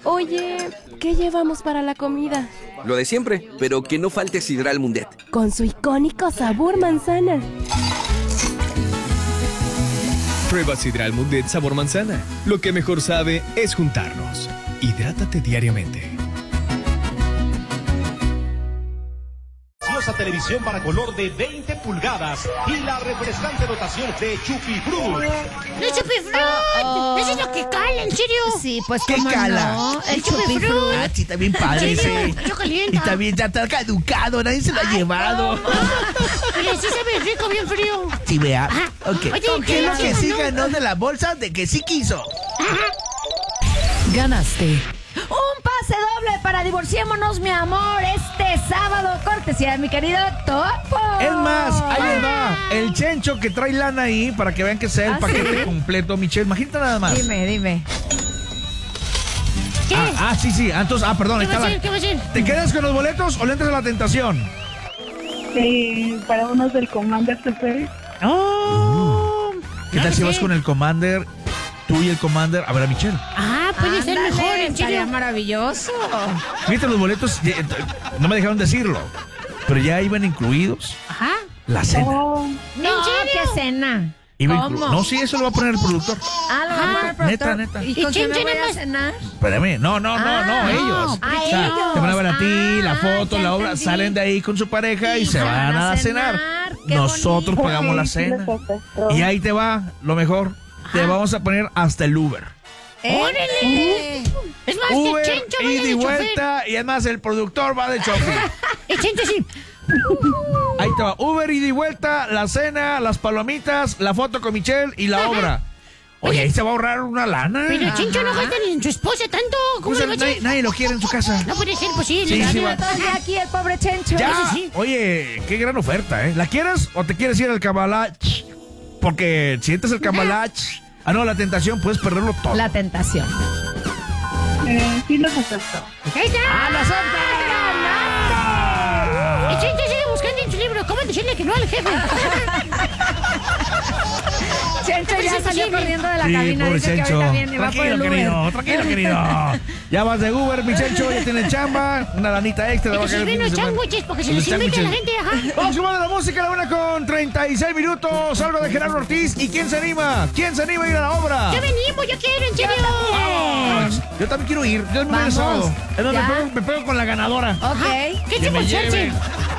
Oye, ¿qué llevamos para la comida? Lo de siempre, pero que no falte Sidral Mundet. Con su icónico sabor manzana. Prueba Sidral Mundet sabor manzana. Lo que mejor sabe es juntarnos. Hidrátate diariamente. A televisión para color de 20 pulgadas y la refrescante dotación de Chupi Fruit. ¡El Chupi Fruit! Eso es lo que cala, ¿en serio? Sí, pues ¿qué cala? No? El Chupi Fruit. Ah, sí, está bien padre ese. Yo calienta. Y también ya está caducado, nadie se lo ha llevado. Oye, sí sabe rico, bien frío. Sí, vea. Ah, Ok. oye, ¿Qué es lo que no? sí ganó de la bolsa de que sí quiso? Ganaste un pase doble para Divorciémonos, mi amor, este sábado, cortesía de mi querido Topo. Es más, ahí les va el Chencho que trae lana ahí para que vean que sea el paquete completo, Michelle. Imagínate nada más. Dime. ¿Qué? Sí. Entonces, perdón. ¿Qué va a hacer? ¿Te quedas con los boletos o le entras a la tentación? Para unos del Commander TP. ¿Qué tal si vas con el Commander? Tú y el Commander a ver a Michelle. Puede ser mejor, en serio. Sería maravilloso. Fíjate, los boletos, no me dejaron decirlo, pero ya iban incluidos la cena. No, ¿En serio? ¿qué cena? ¿Cómo? No, sí, eso lo va a poner el productor. Lo va a poner el productor. Neta. ¿Y con quién me voy a cenar? Espérame, no, ellos. ellos. Te van a ver a ti, la Ah, foto, ya la obra, entendí. salen de ahí con su pareja y se van a cenar. Qué Nosotros bonito. pagamos la cena. Y ahí te va, lo mejor, te vamos a poner hasta el Uber. ¡Órale! Es más, Uber, que Chencho vaya ida y de chofer. vuelta, y además el productor va de chofer. El Chencho sí. Ahí te va, Uber, ida y vuelta, la cena, las palomitas, la foto con Michelle y la obra. Oye, ahí se va a ahorrar una lana. Pero Chencho no gasta ni en su esposa tanto. ¿Cómo Pues lo va a hacer? nadie lo quiere en su casa. No puede ser posible. Sí, ¿verdad? va. Todo el día aquí el pobre Chencho. Ya, sí. oye, qué gran oferta, ¿eh? ¿La quieres o te quieres ir al Cabalach? Porque si entras al Cabalach, la tentación, puedes perderlo todo. La tentación. Sí los acepto. ¡Ahí está! ¡La Santa! El Chencho sigue buscando en su libro cómo decirle que no al jefe. Chencho ya salió corriendo de la Sí, cabina. pobre Dice que Chencho. ahorita viene, va por el Uber. Tranquilo, querido. Ya vas de Uber, mi Chencho, ya tiene chamba, una lanita extra. Hay va a que caer el servir fin de los semana. sándwiches porque se Los los invite a la sándwiches. gente, Vamos sumando la música, la 1:36. Algo de Gerardo Ortiz. ¿Y quién se anima? ¿Quién se anima a ir a la obra? Ya venimos, yo quiero, en serio. Vamos. Yo también quiero ir. Yo me voy el Vamos. sábado. Es donde Ya. me pego con la ganadora. Ok. ¿Qué Que te me lleve.